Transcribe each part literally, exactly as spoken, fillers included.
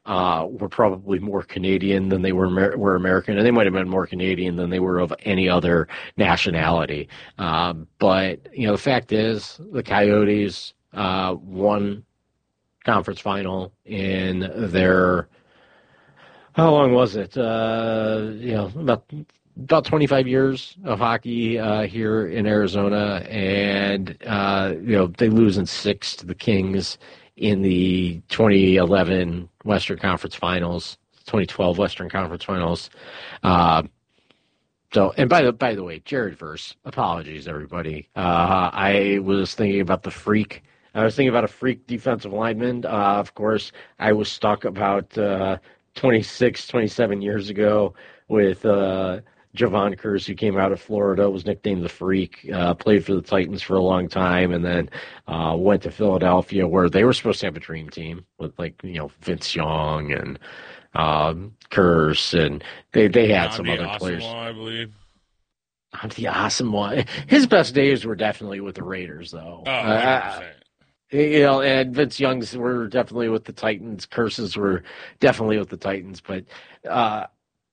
uh, were probably more Canadian than they were Amer- were American, and they might have been more Canadian than they were of any other nationality. Uh, but you know, the fact is, the Coyotes uh, won conference final in their, how long was it? Uh, you know, about about twenty-five years of hockey uh, here in Arizona, and uh, you know, they lose in six to the Kings in the twenty eleven Western Conference Finals, twenty twelve Western Conference Finals. Uh, so, and by the by the way, Jared Verse, apologies everybody. Uh, I was thinking about the freak. I was thinking about a freak defensive lineman. Uh, of course, I was stuck about uh, twenty-six, twenty-seven years ago with uh, Javon Curse, who came out of Florida, was nicknamed the Freak, uh, played for the Titans for a long time, and then uh, went to Philadelphia, where they were supposed to have a dream team with, like, you know, Vince Young and um, Curse, and they they had I'm some the other awesome players. one, I believe. I'm the awesome one. His best days were definitely with the Raiders, though. Oh, Uh, one hundred percent. you know, and Vince Young's were definitely with the Titans. Curses were definitely with the Titans, but uh,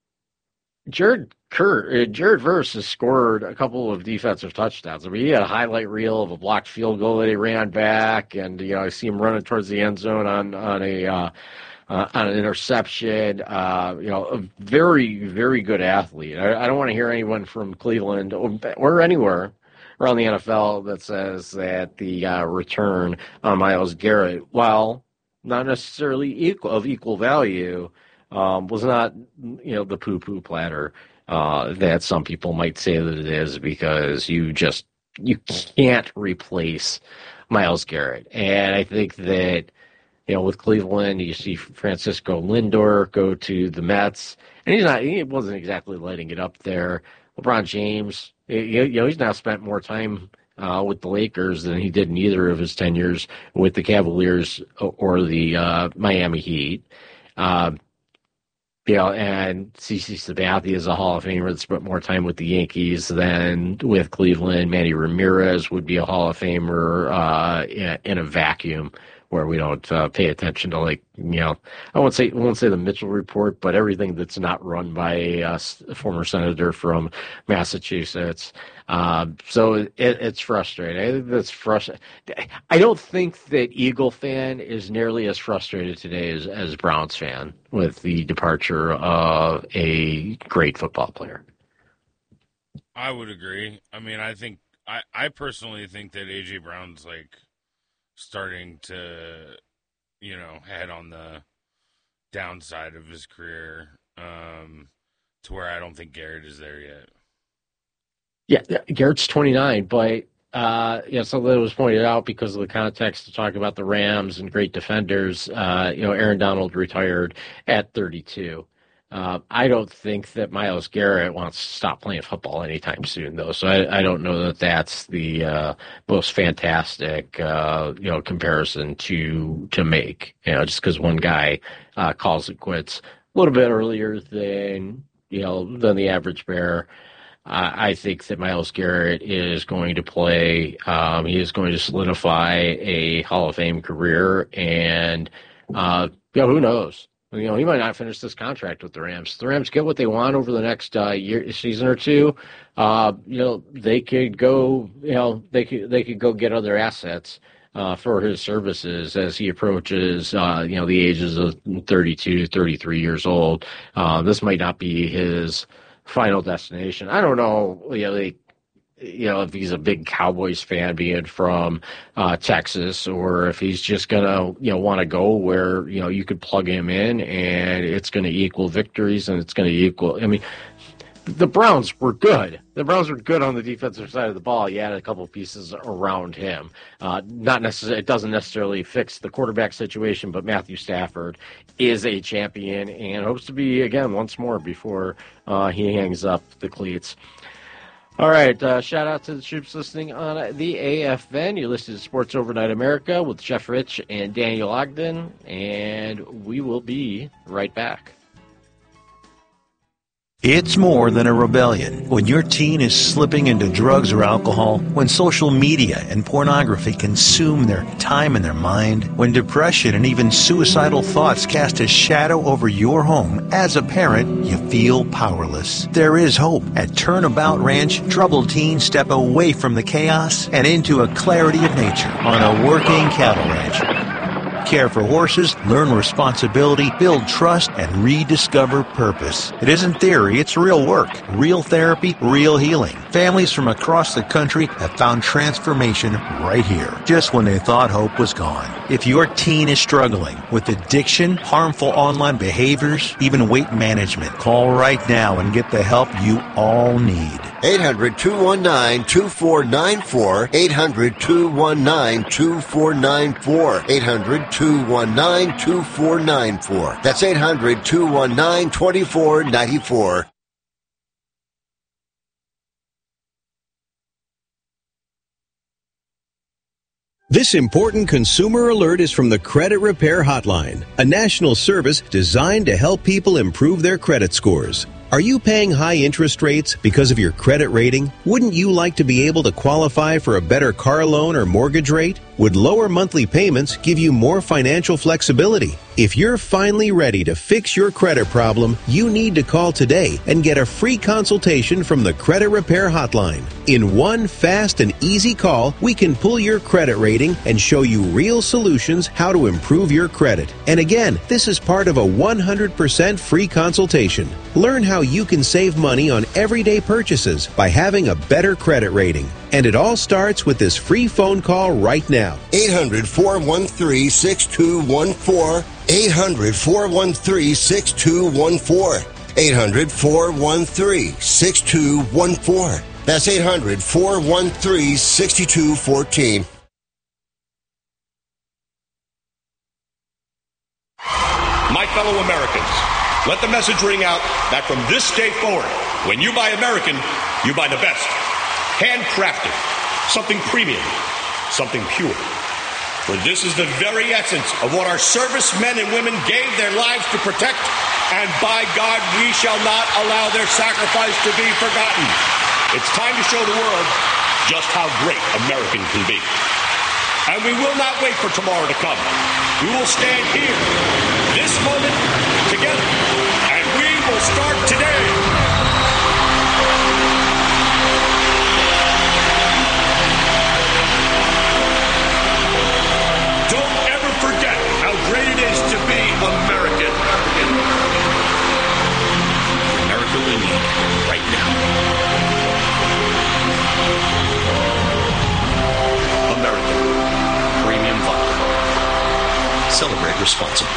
Jared Kerr, uh, Jared Verse has scored a couple of defensive touchdowns. I mean, he had a highlight reel of a blocked field goal that he ran back, and you know, I see him running towards the end zone on on a uh, uh, on an interception. Uh, you know, a very very good athlete. I, I don't want to hear anyone from Cleveland or, or anywhere around the N F L that says that the uh, return on Myles Garrett, while not necessarily equal of equal value, um, was not, you know, the poo-poo platter uh, that some people might say that it is, because you just you can't replace Myles Garrett. And I think that, you know, with Cleveland, you see Francisco Lindor go to the Mets, and he's not he wasn't exactly lighting it up there. LeBron James, you know, he's now spent more time uh, with the Lakers than he did in either of his tenures with the Cavaliers or the uh, Miami Heat. Uh, you know, and CeCe Sabathia is a Hall of Famer that spent more time with the Yankees than with Cleveland. Manny Ramirez would be a Hall of Famer uh, in, in a vacuum, where we don't uh, pay attention to, like, you know, I won't say I won't say the Mitchell Report, but everything that's not run by a, a former senator from Massachusetts. Um, so it, it's frustrating. I think that's frustrating. I don't think that Eagle fan is nearly as frustrated today as, as Browns fan with the departure of a great football player. I would agree. I mean, I think I, I personally think that A J Brown's like starting to, you know, head on the downside of his career, um, to where I don't think Garrett is there yet. Yeah, Garrett's twenty-nine, but uh, yeah, something that was pointed out because of the context to talk about the Rams and great defenders. Uh, you know, Aaron Donald retired at thirty-two. Uh, I don't think that Myles Garrett wants to stop playing football anytime soon, though. So I, I don't know that that's the uh, most fantastic, uh, you know, comparison to to make. You know, just because one guy uh, calls it quits a little bit earlier than you know than the average bear. Uh, I think that Myles Garrett is going to play. Um, he is going to solidify a Hall of Fame career, and uh, you know, who knows? You know, he might not finish this contract with the Rams. The Rams get what they want over the next uh, year, season or two. Uh, you know, they could go. You know, they could they could go get other assets uh, for his services as he approaches. Uh, you know, the ages of thirty-two, thirty-three years old. Uh, this might not be his final destination. I don't know, you know, like, you know, if he's a big Cowboys fan, being from uh, Texas, or if he's just gonna, you know, want to go where, you know, you could plug him in and it's going to equal victories and it's going to equal. I mean, the Browns were good. The Browns were good on the defensive side of the ball. You had a couple of pieces around him. Uh, not necessarily, it doesn't necessarily fix the quarterback situation, but Matthew Stafford is a champion and hopes to be again once more before uh, he hangs up the cleats. All right, uh, shout out to the troops listening on the A F N. You're listening to Sports Overnight America with Jeff Rich and Daniel Ogden, and we will be right back. It's more than a rebellion. When your teen is slipping into drugs or alcohol, when social media and pornography consume their time and their mind, when depression and even suicidal thoughts cast a shadow over your home, as a parent, you feel powerless. There is hope. At Turnabout Ranch, troubled teens step away from the chaos and into a clarity of nature on a working cattle ranch. Care for horses, learn responsibility, build trust, and rediscover purpose. It isn't theory, it's real work, real therapy, real healing. Families from across the country have found transformation right here, just when they thought hope was gone. If your teen is struggling with addiction, harmful online behaviors, even weight management, call right now and get the help you all need. eight hundred, two one nine, two four nine four. eight hundred, two one nine, two four nine four. eight hundred, two one nine, two four nine four. That's eight hundred, two one nine, two four nine four. This important consumer alert is from the Credit Repair Hotline, a national service designed to help people improve their credit scores. Are you paying high interest rates because of your credit rating? Wouldn't you like to be able to qualify for a better car loan or mortgage rate? Would lower monthly payments give you more financial flexibility? If you're finally ready to fix your credit problem, you need to call today and get a free consultation from the Credit Repair Hotline. In one fast and easy call, we can pull your credit rating and show you real solutions how to improve your credit. And again, this is part of a one hundred percent free consultation. Learn how you can save money on everyday purchases by having a better credit rating. And it all starts with this free phone call right now. eight hundred, four one three, six two one four. eight hundred, four one three, six two one four. eight hundred, four one three, six two one four. That's eight hundred, four one three, six two one four. My fellow Americans, let the message ring out that from this day forward, when you buy American, you buy the best. Handcrafted, something premium, something pure. For this is the very essence of what our servicemen and women gave their lives to protect, and by God, we shall not allow their sacrifice to be forgotten. It's time to show the world just how great American can be. And we will not wait for tomorrow to come. We will stand here, this moment, together, and we will start today. Don't ever forget how great it is to be American. America we need right now. American Premium Vodka. Celebrate responsibly.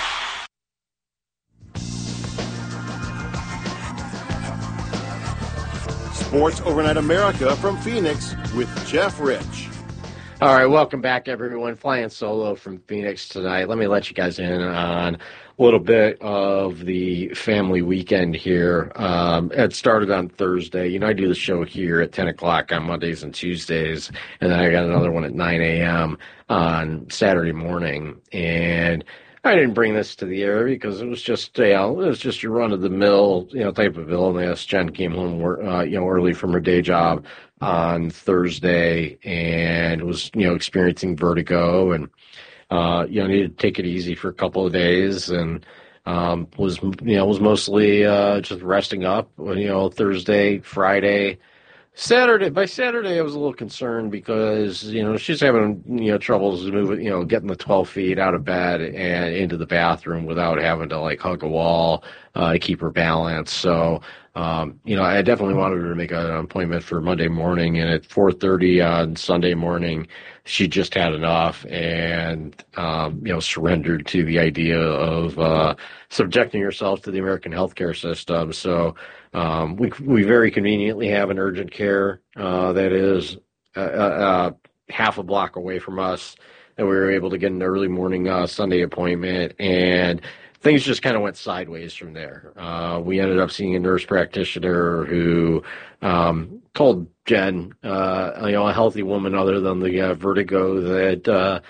Sports Overnight America from Phoenix with Jeff Rich. All right, welcome back, everyone. Flying solo from Phoenix tonight. Let me let you guys in on a little bit of the family weekend here. Um, it started on Thursday. You know, I do the show here at ten o'clock on Mondays and Tuesdays, and then I got another one at nine a.m. on Saturday morning. And I didn't bring this to the air because it was just, you know, it was just your run-of-the-mill, you know, type of illness. Jen came home, uh, you know, early from her day job on Thursday and was, you know, experiencing vertigo and, uh, you know, needed to take it easy for a couple of days and, um, was, you know, was mostly, uh, just resting up, you know, Thursday, Friday, Saturday. By Saturday, I was a little concerned because, you know, she's having, you know, troubles moving, you know, getting the twelve feet out of bed and into the bathroom without having to like hug a wall, uh, to keep her balance. So, Um, you know, I definitely wanted her to make an appointment for Monday morning, and at four thirty on Sunday morning, she just had enough and, um, you know, surrendered to the idea of uh, subjecting herself to the American healthcare system. So um, we we very conveniently have an urgent care uh, that is uh, uh, half a block away from us, and we were able to get an early morning uh, Sunday appointment, and things just kind of went sideways from there. Uh, we ended up seeing a nurse practitioner who um, told Jen, uh, you know, a healthy woman other than the uh, vertigo, that uh,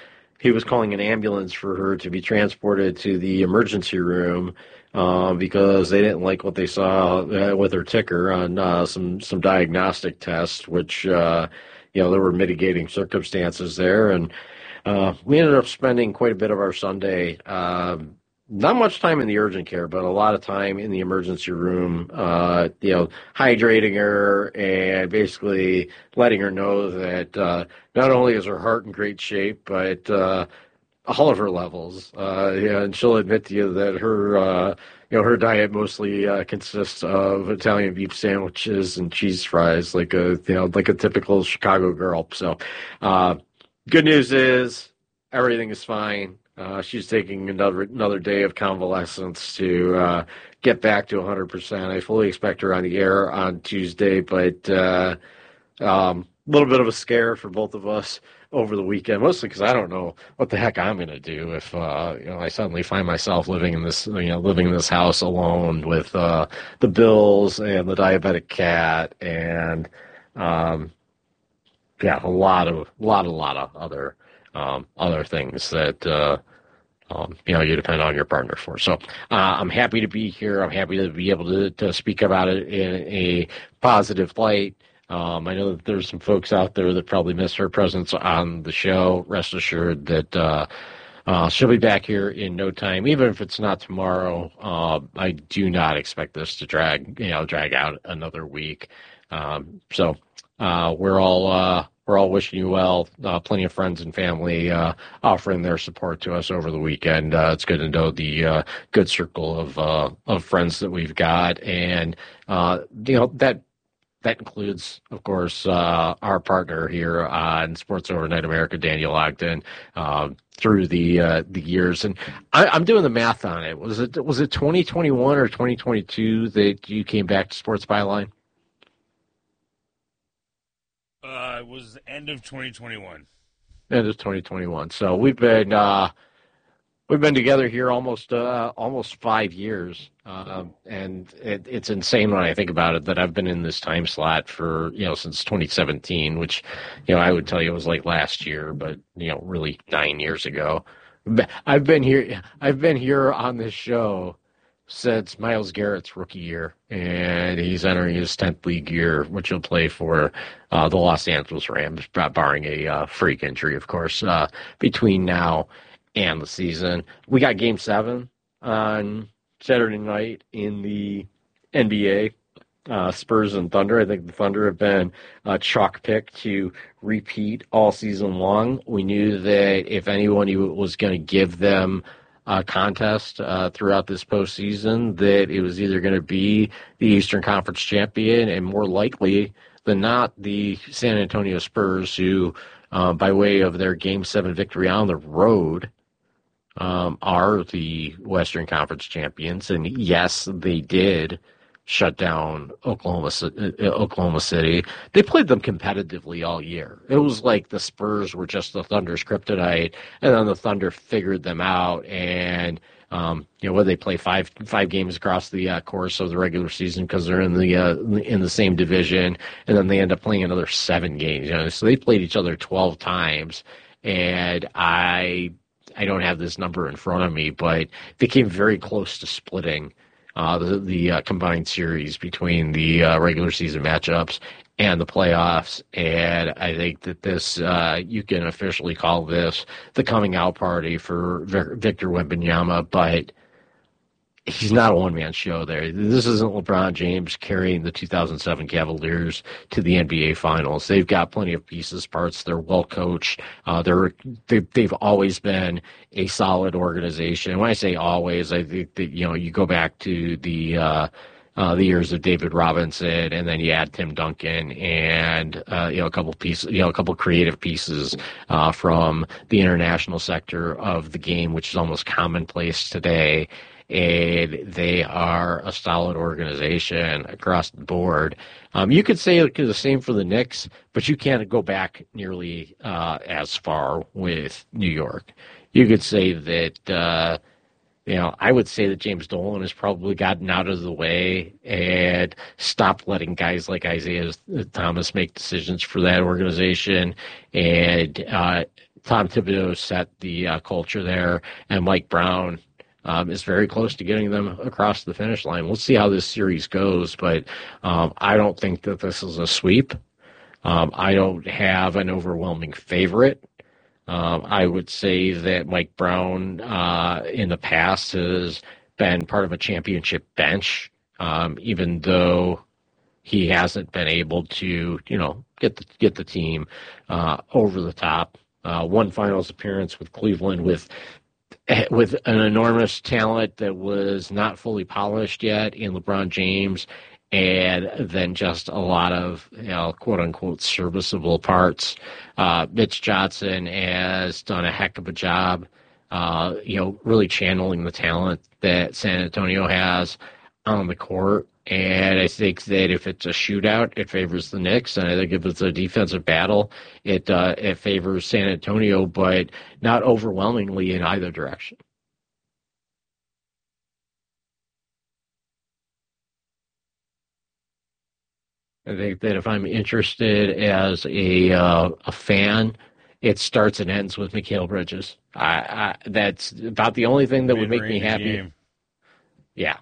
he was calling an ambulance for her to be transported to the emergency room uh, because they didn't like what they saw uh, with her ticker on uh, some some diagnostic tests, which uh, you know there were mitigating circumstances there, and uh, we ended up spending quite a bit of our Sunday. Um, Not much time in the urgent care, but a lot of time in the emergency room, uh, you know, hydrating her and basically letting her know that uh, not only is her heart in great shape, but uh, all of her levels. Uh, yeah, and she'll admit to you that her, uh, you know, her diet mostly uh, consists of Italian beef sandwiches and cheese fries, like a, you know, like a typical Chicago girl. So, uh, good news is everything is fine. Uh, she's taking another another day of convalescence to uh, get back to one hundred percent. I fully expect her on the air on Tuesday, but uh, um, a little bit of a scare for both of us over the weekend, mostly because I don't know what the heck I'm going to do if uh, you know I suddenly find myself living in this you know living in this house alone with uh, the bills and the diabetic cat and um, yeah, a lot of lot a lot of other. Um, other things that, uh, um, you know, you depend on your partner for. So uh, I'm happy to be here. I'm happy to be able to, to speak about it in a positive light. Um, I know that there's some folks out there that probably miss her presence on the show. Rest assured that uh, uh, she'll be back here in no time, even if it's not tomorrow. Uh, I do not expect this to drag, you know, drag out another week. Um, so uh, we're all... Uh, We're all wishing you well. Uh, plenty of friends and family uh, offering their support to us over the weekend. Uh, it's good to know the uh, good circle of uh, of friends that we've got, and uh, you know that that includes, of course, uh, our partner here on Sports Overnight America, Daniel Ogden, uh, through the uh, the years. And I, I'm doing the math on it. Was it was it twenty twenty-one or twenty twenty-two that you came back to Sports Byline? Uh, it was the end of twenty twenty-one. End of twenty twenty-one. So we've been uh, we've been together here almost uh, almost five years, uh, and it, it's insane when I think about it that I've been in this time slot for you know since twenty seventeen, which you know I would tell you was like last year, but you know really nine years ago. I've been here. I've been here on this show since Myles Garrett's rookie year, and he's entering his tenth league year, which he'll play for uh, the Los Angeles Rams, barring a uh, freak injury, of course, uh, between now and the season. We got Game seven on Saturday night in the N B A, uh, Spurs and Thunder. I think the Thunder have been a chalk pick to repeat all season long. We knew that if anyone was going to give them Uh, contest uh, throughout this postseason, that it was either going to be the Eastern Conference champion and more likely than not the San Antonio Spurs, who, uh, by way of their Game seven victory on the road, um, are the Western Conference champions. And yes, they did shut down Oklahoma, Oklahoma City. They played them competitively all year. It was like the Spurs were just the Thunder's kryptonite, and then the Thunder figured them out. And um, you know, whether they play five five games across the uh, course of the regular season because they're in the uh, in the same division, and then they end up playing another seven games. You know, so they played each other twelve times, and I I don't have this number in front of me, but they came very close to splitting Uh, the, the uh, combined series between the uh, regular season matchups and the playoffs. And I think that this, uh, you can officially call this the coming out party for Victor Wembanyama, but he's not a one-man show there. This isn't LeBron James carrying the two thousand seven Cavaliers to the N B A Finals. They've got plenty of pieces, parts. They're well-coached. Uh, they're, they, they've always been a solid organization. And when I say always, I think that, you know, you go back to the uh, uh, the years of David Robinson, and then you add Tim Duncan and, uh, you know, a couple pieces, you know, a couple creative pieces uh, from the international sector of the game, which is almost commonplace today. And they are a solid organization across the board. Um, you could say the same for the Knicks, but you can't go back nearly uh, as far with New York. You could say that, uh, you know, I would say that James Dolan has probably gotten out of the way and stopped letting guys like Isaiah Thomas make decisions for that organization. And, uh, Tom Thibodeau set the uh, culture there, and Mike Brown um, is very close to getting them across the finish line. We'll see how this series goes, but um, I don't think that this is a sweep. Um, I don't have an overwhelming favorite. Um, I would say that Mike Brown uh, in the past has been part of a championship bench, um, even though he hasn't been able to, you know, get the get the team uh, over the top. Uh, one finals appearance with Cleveland with with an enormous talent that was not fully polished yet in LeBron James, and then just a lot of, you know, quote unquote serviceable parts. Uh, Mitch Johnson has done a heck of a job, uh, you know, really channeling the talent that San Antonio has on the court. And I think that if it's a shootout, it favors the Knicks. And I think if it's a defensive battle, it uh, it favors San Antonio, but not overwhelmingly in either direction. I think that if I'm interested as a uh, a fan, it starts and ends with Mikal Bridges. I, I, that's about the only thing that would make me happy. Game. Yeah.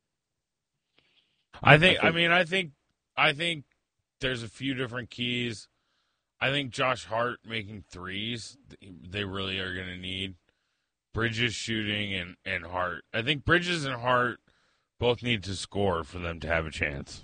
I think, I think, I mean, I think, I think there's a few different keys. I think Josh Hart making threes, they really are going to need. Bridges shooting and, and Hart. I think Bridges and Hart both need to score for them to have a chance.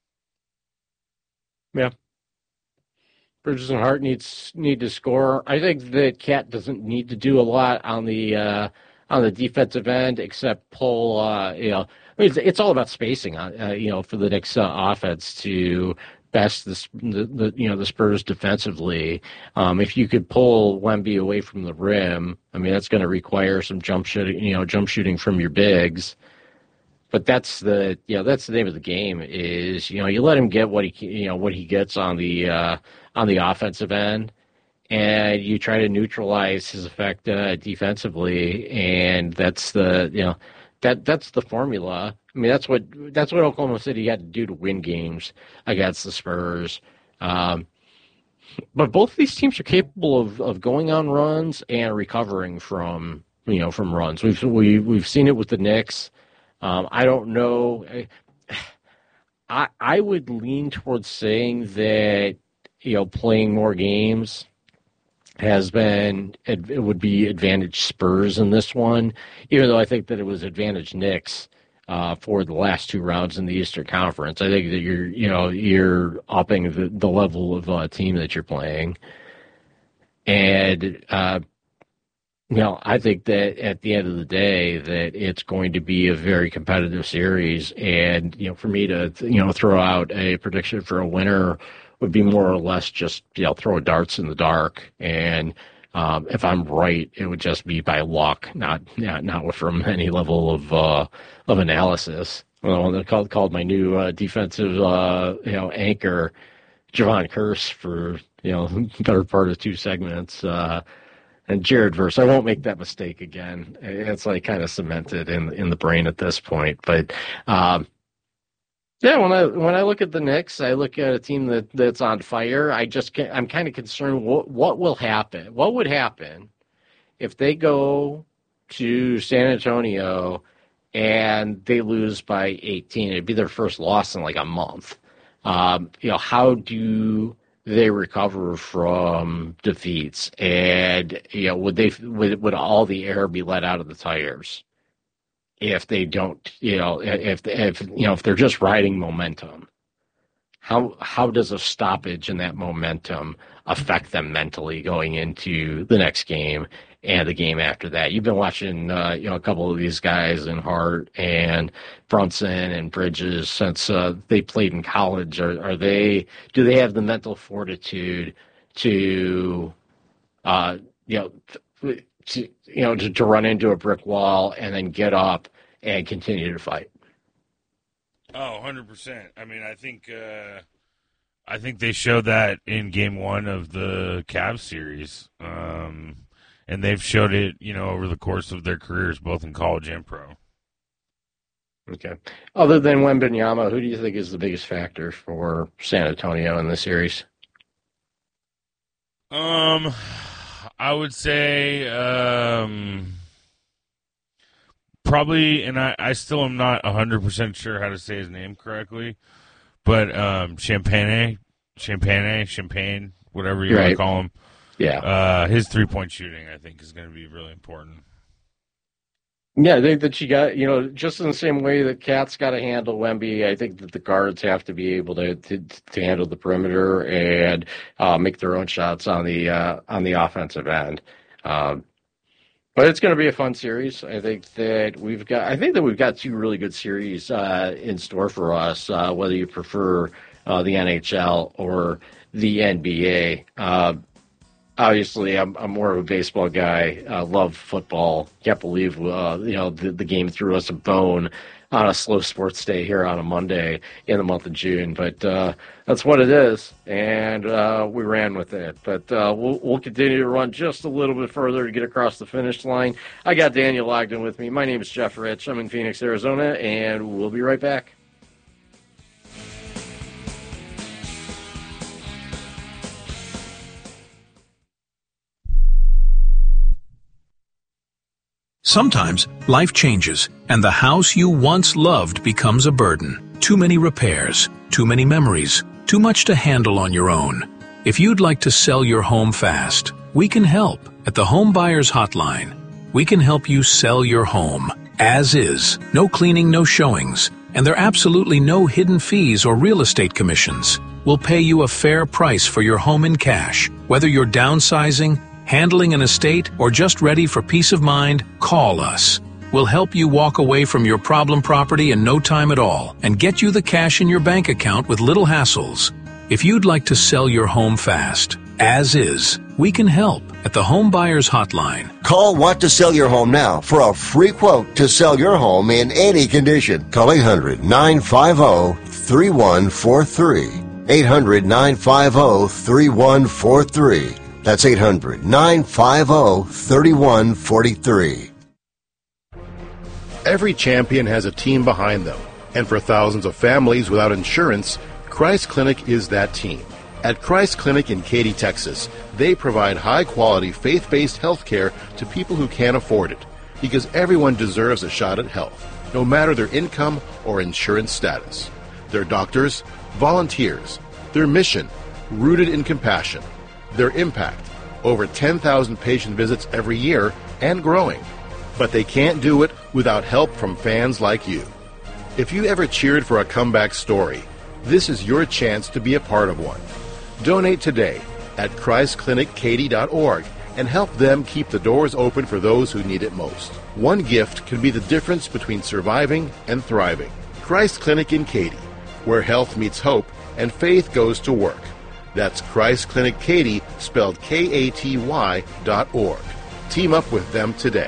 Yeah. Bridges and Hart needs need to score. I think that Cat doesn't need to do a lot on the uh, on the defensive end except pull, uh, you know, I mean, it's, it's all about spacing, uh, you know, for the Knicks uh, offense to best the, the, the you know the Spurs defensively. Um, if you could pull Wemby away from the rim, I mean, that's going to require some jump shooting, you know, jump shooting from your bigs. But that's the you know that's the name of the game is you know you let him get what he you know what he gets on the uh, on the offensive end, and you try to neutralize his effect uh, defensively, and that's the you know. That that's the formula. I mean, that's what that's what Oklahoma City had to do to win games against the Spurs. Um, but both of these teams are capable of, of going on runs and recovering from you know from runs. We've we, we've seen it with the Knicks. Um, I don't know. I I would lean towards saying that you know playing more games has been, it would be advantage Spurs in this one, even though I think that it was advantage Knicks uh, for the last two rounds in the Eastern Conference. I think that you're, you know, you're upping the, the level of uh, team that you're playing. And, uh, you know, I think that at the end of the day that it's going to be a very competitive series. And, you know, for me to, you know, throw out a prediction for a winner would be more or less just, you know, throw darts in the dark. And um, if I'm right, it would just be by luck, not not, not from any level of uh, of analysis. Well, they called called my new uh, defensive, uh, you know, anchor, Javon Curse, for you know better part of two segments. Uh, and Jared Verse, I won't make that mistake again. It's like kind of cemented in in the brain at this point, but. Um, Yeah, when I when I look at the Knicks, I look at a team that, that's on fire. I just can't, I'm kind of concerned what what will happen. What would happen if they go to San Antonio and they lose by eighteen? It'd be their first loss in like a month. Um, you know, how do they recover from defeats? And you know, would they would would all the air be let out of the tires if they don't, you know, if if you know if they're just riding momentum? How how does a stoppage in that momentum affect them mentally going into the next game and the game after that? You've been watching, uh, you know, a couple of these guys in Hart and Brunson and Bridges since uh, they played in college. Are, are they? Do they have the mental fortitude to, uh, you know, to, you know, to, to run into a brick wall and then get up and continue to fight? Oh, one hundred percent. I mean, I think uh, I think they showed that in game one of the Cavs series. Um, and they've showed it, you know, over the course of their careers, both in college and pro. Okay. Other than Wembanyama, who do you think is the biggest factor for San Antonio in this series? Um, I would say um, probably, and I, I still am not one hundred percent sure how to say his name correctly, but um, Champagne, Champagne, Champagne, whatever you right. want to call him. Yeah. Uh, his three-point shooting, I think, is going to be really important. Yeah, I think that you got, you know, just in the same way that Cat's got to handle Wemby, I think that the guards have to be able to to, to handle the perimeter and uh, make their own shots on the uh, on the offensive end. Um, but it's going to be a fun series. I think that we've got, I think that we've got two really good series uh, in store for us. Uh, whether you prefer uh, the N H L or the N B A. Uh, Obviously, I'm I'm more of a baseball guy. I uh, love football. Can't believe uh, you know the, the game threw us a bone on a slow sports day here on a Monday in the month of June. But uh, that's what it is, and uh, we ran with it. But uh, we'll we'll continue to run just a little bit further to get across the finish line. I got Daniel Ogden with me. My name is Jeff Rich. I'm in Phoenix, Arizona, and we'll be right back. Sometimes life changes, and the house you once loved becomes a burden. Too many repairs, too many memories, too much to handle on your own. If you'd like to sell your home fast, we can help at the Home Buyers Hotline. We can help you sell your home, as is, no cleaning, no showings, and there are absolutely no hidden fees or real estate commissions. We'll pay you a fair price for your home in cash, whether you're downsizing, handling an estate, or just ready for peace of mind. Call us. We'll help you walk away from your problem property in no time at all and get you the cash in your bank account with little hassles. If you'd like to sell your home fast, as is, we can help at the Home Buyers Hotline. Call Want to Sell Your Home now for a free quote to sell your home in any condition. Call eight hundred, nine five zero, three one four three. eight hundred, nine five zero, three one four three. That's eight hundred, nine five zero, three one four three. Every champion has a team behind them, and for thousands of families without insurance, Christ Clinic is that team. At Christ Clinic in Katy, Texas, they provide high-quality, faith-based health care to people who can't afford it, because everyone deserves a shot at health, no matter their income or insurance status. Their doctors, volunteers, their mission, rooted in compassion. Their impact, over ten thousand patient visits every year and growing. But they can't do it without help from fans like you. If you ever cheered for a comeback story, this is your chance to be a part of one. Donate today at christ clinic katy dot org and help them keep the doors open for those who need it most. One gift can be the difference between surviving and thriving. Christ Clinic in Katy, where health meets hope and faith goes to work. That's Christ Clinic Katy, spelled K A T Y dot org. Team up with them today.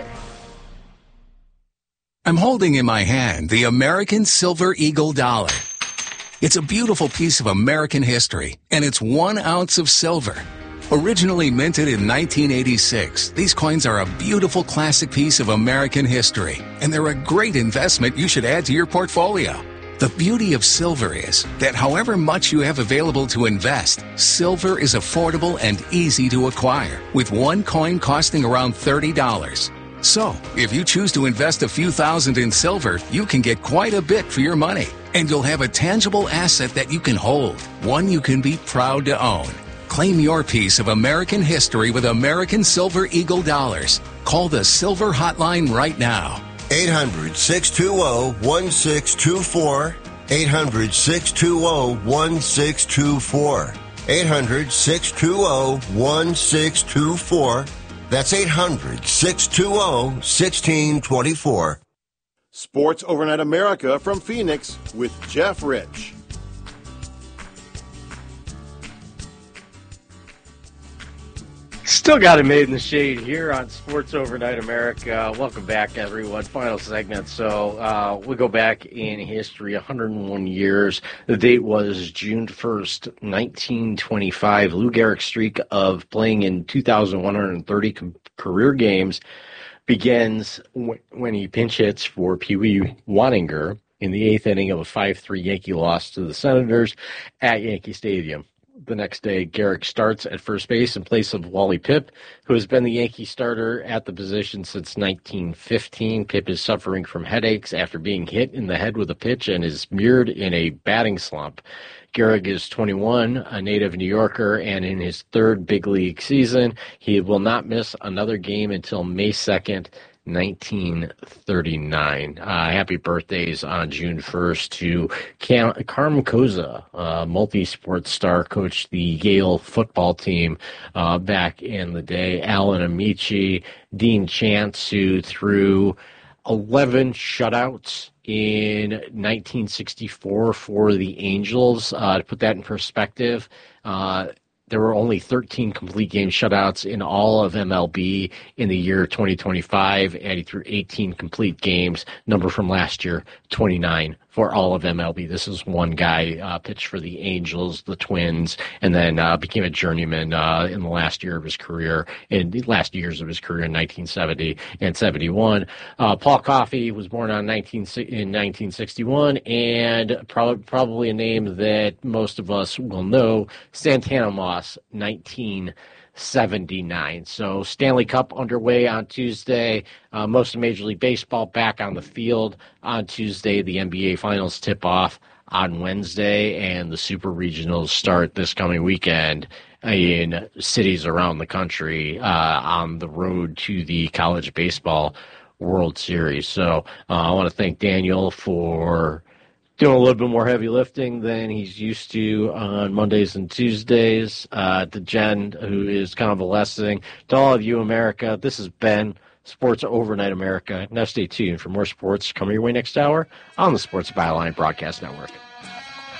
I'm holding in my hand the American Silver Eagle dollar. It's a beautiful piece of American history, and it's one ounce of silver. Originally minted in nineteen eighty-six, these coins are a beautiful classic piece of American history, and they're a great investment you should add to your portfolio. The beauty of silver is that however much you have available to invest, silver is affordable and easy to acquire, with one coin costing around thirty dollars. So, if you choose to invest a few thousand in silver, you can get quite a bit for your money, and you'll have a tangible asset that you can hold, one you can be proud to own. Claim your piece of American history with American Silver Eagle dollars. Call the Silver Hotline right now. eight hundred, six two zero, one six two four. eight hundred, six two zero, one six two four. eight hundred, six two zero, one six two four. That's eight hundred, six two zero, one six two four. Sports Overnight America from Phoenix with Jeff Rich. Still got it made in the shade here on Sports Overnight America. Welcome back, everyone. Final segment. So uh, we go back in history, one hundred one years. The date was June first, nineteen twenty-five. Lou Gehrig's streak of playing in two thousand one hundred thirty com- career games begins w- when he pinch hits for Pee Wee Waninger in the eighth inning of a five three Yankee loss to the Senators at Yankee Stadium. the next day, Gehrig starts at first base in place of Wally Pipp, who has been the Yankee starter at the position since nineteen fifteen. Pipp is suffering from headaches after being hit in the head with a pitch and is mirrored in a batting slump. Gehrig is twenty-one, a native New Yorker, and in his third big league season, he will not miss another game until May second, nineteen thirty-nine. Uh, happy birthdays on June first to Cam- Carm Koza, uh, multi-sport star, coached the Yale football team uh, back in the day. Alan Amici, Dean Chance, who threw eleven shutouts in nineteen sixty-four for the Angels. Uh, to put that in perspective, uh, there were only thirteen complete game shutouts in all of M L B in the year twenty twenty-five, and he threw eighteen complete games, number from last year, twenty-nine for all of M L B. This is one guy, uh, pitched for the Angels, the Twins, and then uh, became a journeyman uh, in the last year of his career, in the last years of his career in nineteen seventy and seventy-one. Uh, Paul Coffey was born on nineteen, in nineteen sixty-one, and probably, probably a name that most of us will know, Santana Moss, nineteen seventy-nine. So Stanley Cup underway on Tuesday. Uh, most of Major League Baseball back on the field on Tuesday. The N B A Finals tip off on Wednesday, and the Super Regionals start this coming weekend in cities around the country uh, on the road to the College Baseball World Series. So uh, I want to thank Daniel for doing a little bit more heavy lifting than he's used to on Mondays and Tuesdays. Uh, to Jen, who is convalescing. To all of you, America, this is Ben, Sports Overnight America. Now stay tuned for more sports coming your way next hour on the Sports Byline Broadcast Network.